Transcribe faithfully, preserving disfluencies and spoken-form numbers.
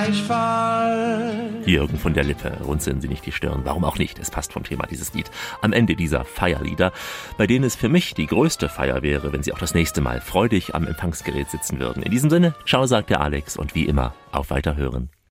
gleichfalls. Jürgen von der Lippe, runzeln Sie nicht die Stirn. Warum auch nicht? Es passt vom Thema dieses Lied. Am Ende dieser Feierlieder, bei denen es für mich die größte Feier wäre, wenn Sie auch das nächste Mal freudig am Empfangsgerät sitzen würden. In diesem Sinne, ciao, sagt der Alex und wie immer, auf Weiterhören.